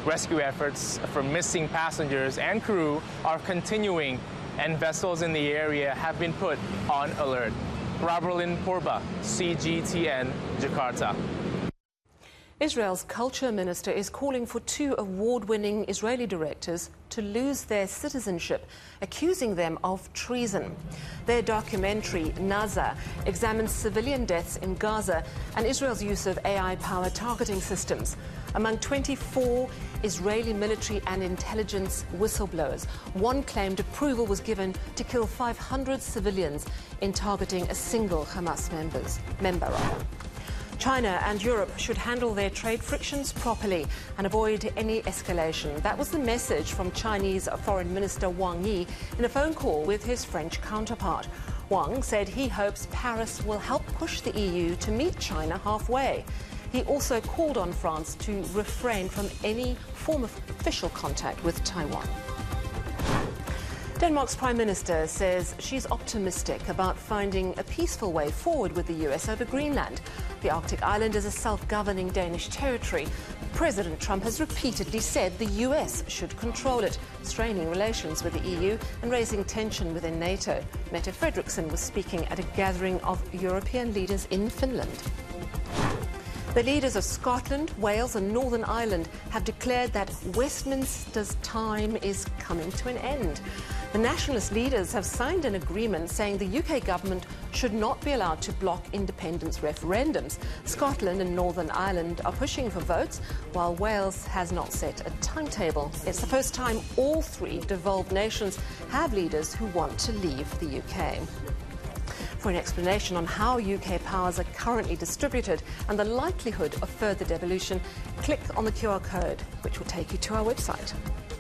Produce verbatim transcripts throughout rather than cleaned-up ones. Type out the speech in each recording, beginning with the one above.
Rescue efforts for missing passengers and crew are continuing, and vessels in the area have been put on alert. Rabralin Purba, C G T N, Jakarta. Israel's culture minister is calling for two award-winning Israeli directors to lose their citizenship, accusing them of treason. Their documentary, Naza, examines civilian deaths in Gaza and Israel's use of A I-powered targeting systems. Among twenty-four Israeli military and intelligence whistleblowers, one claimed approval was given to kill five hundred civilians in targeting a single Hamas members, member. China and Europe should handle their trade frictions properly and avoid any escalation. That was the message from Chinese Foreign Minister Wang Yi in a phone call with his French counterpart. Wang said he hopes Paris will help push the E U to meet China halfway. He also called on France to refrain from any form of official contact with Taiwan. Denmark's Prime Minister says she's optimistic about finding a peaceful way forward with the U S over Greenland. The Arctic island is a self-governing Danish territory. President Trump has repeatedly said the U S should control it, straining relations with the E U and raising tension within NATO. Mette Frederiksen was speaking at a gathering of European leaders in Finland. The leaders of Scotland, Wales and Northern Ireland have declared that Westminster's time is coming to an end. The nationalist leaders have signed an agreement saying the U K government should not be allowed to block independence referendums. Scotland and Northern Ireland are pushing for votes, while Wales has not set a timetable. It's the first time all three devolved nations have leaders who want to leave the U K. For an explanation on how U K powers are currently distributed and the likelihood of further devolution, click on the Q R code, which will take you to our website.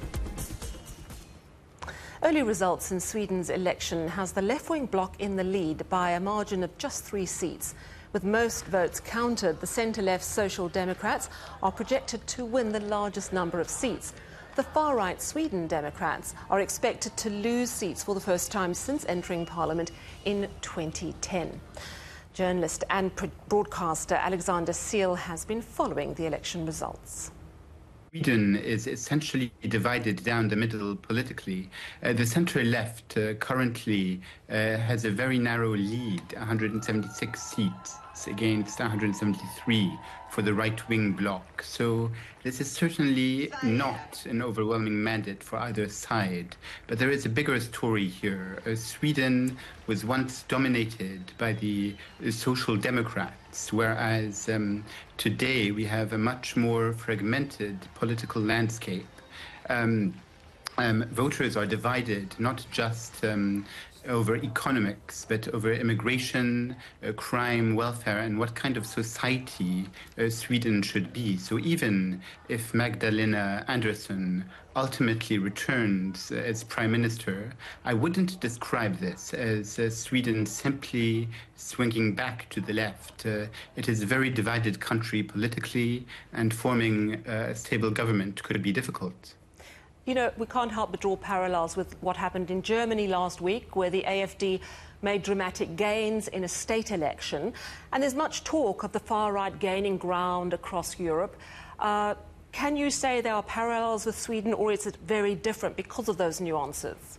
Early results in Sweden's election has the left-wing bloc in the lead by a margin of just three seats. With most votes counted, the centre-left Social Democrats are projected to win the largest number of seats. The far-right Sweden Democrats are expected to lose seats for the first time since entering parliament in twenty ten. Journalist and broadcaster Alexander Seal has been following the election results. Sweden is essentially divided down the middle politically. Uh, the centre-left uh, currently uh, has a very narrow lead, one hundred seventy-six seats against one hundred seventy-three for the right-wing bloc. So this is certainly not an overwhelming mandate for either side. But there is a bigger story here. Uh, Sweden was once dominated by the uh, Social Democrats, whereas um, today we have a much more fragmented political landscape. Um, um, voters are divided not just um, over economics, but over immigration, uh, crime, welfare, and what kind of society uh, Sweden should be. So even if Magdalena Andersson ultimately returns uh, as prime minister, I wouldn't describe this as uh, Sweden simply swinging back to the left. Uh, it is a very divided country politically, and forming uh, a stable government could be difficult. You know, we can't help but draw parallels with what happened in Germany last week, where the A F D made dramatic gains in a state election. And there's much talk of the far-right gaining ground across Europe. Uh, can you say there are parallels with Sweden, or is it very different because of those nuances?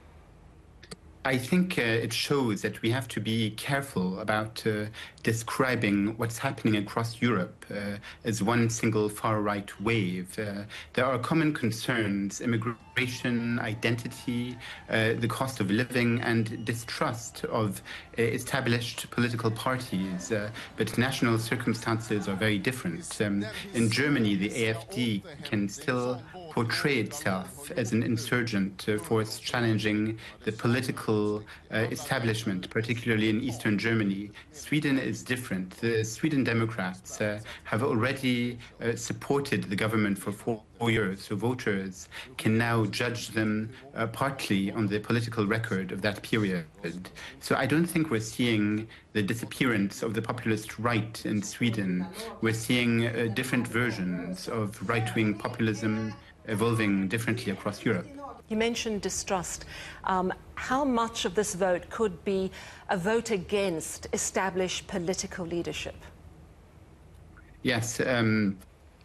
I think uh, it shows that we have to be careful about uh, describing what's happening across Europe uh, as one single far-right wave. Uh, there are common concerns: immigration, identity, uh, the cost of living, and distrust of uh, established political parties. Uh, but national circumstances are very different. Um, in Germany, the A F D can still portray itself as an insurgent uh, force challenging the political uh, establishment, particularly in eastern Germany. Sweden is different. The Sweden Democrats uh, have already uh, supported the government for four years, so voters can now judge them uh, partly on the political record of that period. So I don't think we're seeing the disappearance of the populist right in Sweden. We're seeing uh, different versions of right-wing populism evolving differently across Europe. You mentioned distrust. Um, how much of this vote could be a vote against established political leadership? Yes. Um,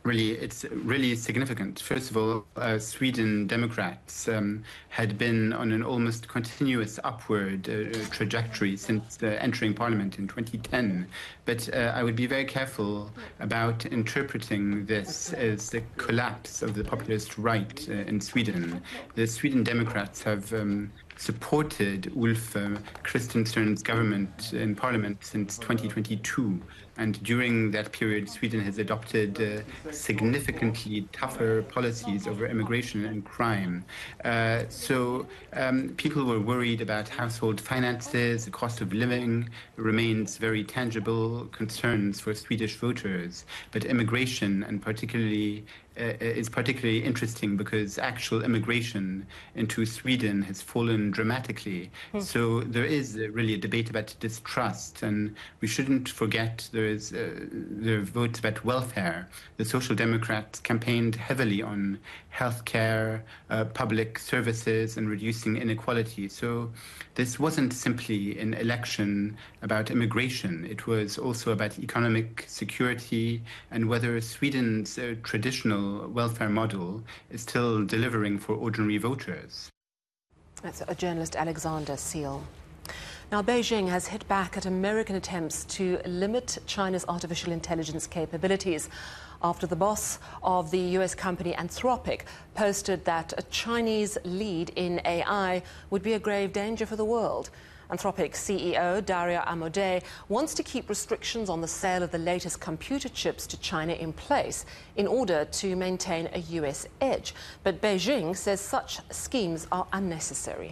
Really, it's really significant. First of all, uh, Sweden Democrats um, had been on an almost continuous upward uh, trajectory since uh, entering parliament in twenty ten. But uh, I would be very careful about interpreting this as the collapse of the populist right uh, in Sweden. The Sweden Democrats have um, supported Ulf uh, Kristersson's government in parliament since twenty twenty-two. And during that period, Sweden has adopted uh, significantly tougher policies over immigration and crime. Uh, so um, people were worried about household finances, the cost of living remains very tangible concerns for Swedish voters. But immigration, and particularly Uh, is particularly interesting because actual immigration into Sweden has fallen dramatically. Mm. So there is uh, really a debate about distrust, and we shouldn't forget there is uh, there are votes about welfare. The Social Democrats campaigned heavily on healthcare, uh, public services, and reducing inequality. So this wasn't simply an election about immigration. It was also about economic security and whether Sweden's uh, traditional welfare model is still delivering for ordinary voters. That's a journalist, Alexander Seal. Now, Beijing has hit back at American attempts to limit China's artificial intelligence capabilities after the boss of the U S company Anthropic posted that a Chinese lead in A I would be a grave danger for the world. Anthropic C E O Dario Amodei wants to keep restrictions on the sale of the latest computer chips to China in place in order to maintain a U S edge. But Beijing says such schemes are unnecessary.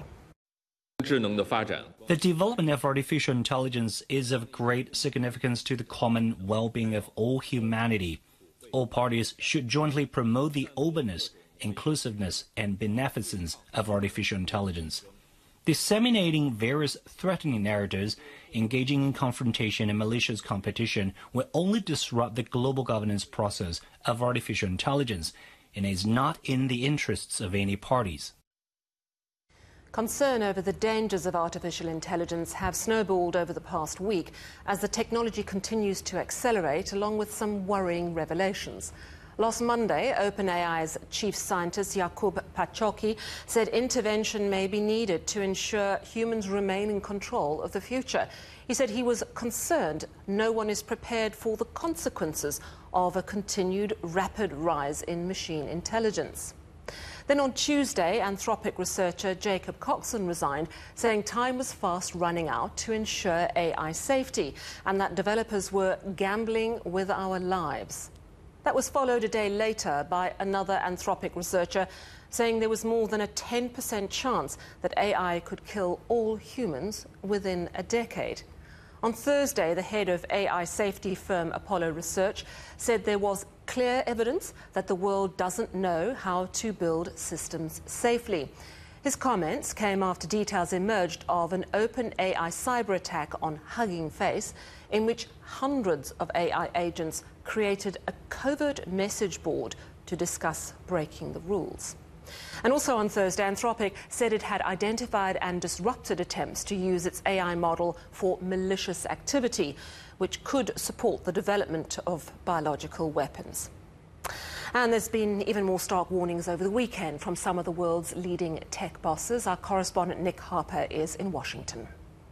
The development of artificial intelligence is of great significance to the common well-being of all humanity. All parties should jointly promote the openness, inclusiveness, and beneficence of artificial intelligence. Disseminating various threatening narratives, engaging in confrontation and malicious competition will only disrupt the global governance process of artificial intelligence and is not in the interests of any parties. Concern over the dangers of artificial intelligence have snowballed over the past week as the technology continues to accelerate, along with some worrying revelations. Last Monday, OpenAI's chief scientist Jakub Paczocki said intervention may be needed to ensure humans remain in control of the future. He said he was concerned no one is prepared for the consequences of a continued rapid rise in machine intelligence. Then on Tuesday, Anthropic researcher Jacob Coxon resigned, saying time was fast running out to ensure A I safety and that developers were gambling with our lives. That was followed a day later by another Anthropic researcher saying there was more than a ten percent chance that A I could kill all humans within a decade. On Thursday, the head of A I safety firm Apollo Research said there was clear evidence that the world doesn't know how to build systems safely. His comments came after details emerged of an OpenAI cyber attack on Hugging Face, in which hundreds of A I agents created a covert message board to discuss breaking the rules. And also on Thursday, Anthropic said it had identified and disrupted attempts to use its A I model for malicious activity, which could support the development of biological weapons. And there's been even more stark warnings over the weekend from some of the world's leading tech bosses. Our correspondent Nick Harper is in Washington.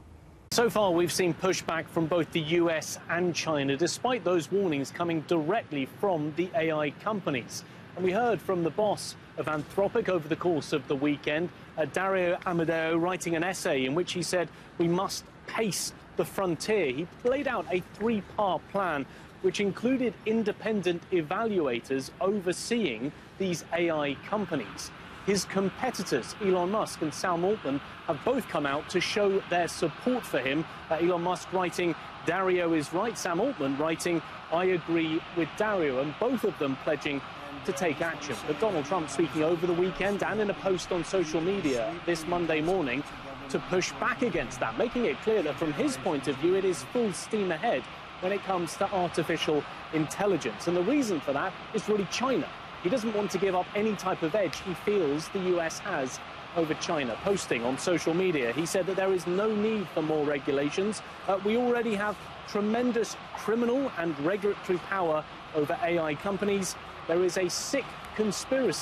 So far, we've seen pushback from both the U S and China, despite those warnings coming directly from the A I companies. And we heard from the boss of Anthropic over the course of the weekend, uh, Dario Amodei, writing an essay in which he said we must pace the frontier. He laid out a three-part plan which included independent evaluators overseeing these A I companies. His competitors, Elon Musk and Sam Altman, have both come out to show their support for him. Uh, Elon Musk writing, "Dario is right," Sam Altman writing, "I agree with Dario," and both of them pledging to take action. But Donald Trump speaking over the weekend and in a post on social media this Monday morning to push back against that, making it clear that from his point of view, it is full steam ahead when it comes to artificial intelligence. And the reason for that is really China. He doesn't want to give up any type of edge he feels the U S has over China. Posting on social media, he said that there is no need for more regulations. Uh, we already have tremendous criminal and regulatory power over A I companies. there is a sick conspiracy